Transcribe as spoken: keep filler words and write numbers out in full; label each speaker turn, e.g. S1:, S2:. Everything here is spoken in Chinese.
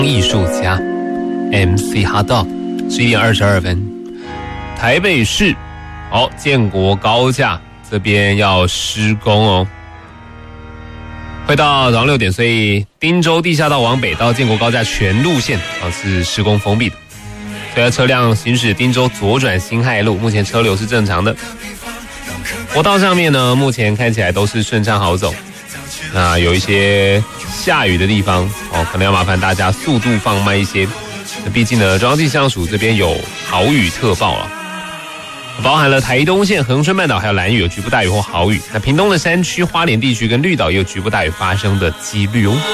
S1: 艺术家 M C Hot Dog， 十一点二十二分。台北市，好、哦，建国高架这边要施工哦，会到早上六点，所以汀州地下道往北到建国高架全路线啊是施工封闭的，所以车辆行驶汀州左转辛亥路，目前车流是正常的。国道上面呢，目前看起来都是顺畅好走。那有一些下雨的地方哦，可能要麻烦大家速度放慢一些。那毕竟呢，中央气象署这边有豪雨特报了，包含了台东县、恒春半岛还有兰屿有局部大雨或豪雨。那屏东的山区、花莲地区跟绿岛也有局部大雨发生的几率哦。